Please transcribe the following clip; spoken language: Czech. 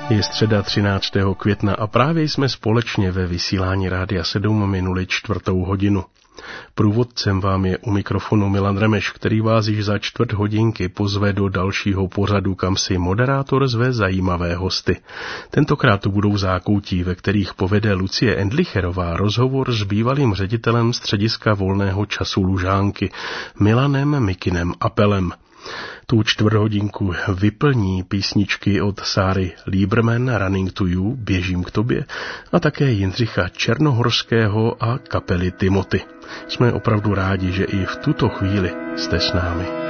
Je středa 13. května a právě jsme společně ve vysílání Rádia 7 minuli 4:00. Průvodcem vám je u mikrofonu Milan Remeš, který vás již za 4:15 pozve do dalšího pořadu, kam si moderátor zve zajímavé hosty. Tentokrát to budou zákoutí, ve kterých povede Lucie Endlicherová rozhovor s bývalým ředitelem střediska volného času Lužánky Milanem Mikinem Apelem. Tu 4:15 vyplní písničky od Sáry Lieberman Running to You, Běžím k tobě, a také Jindřicha Černohorského a kapely Timothy. Jsme opravdu rádi, že i v tuto chvíli jste s námi.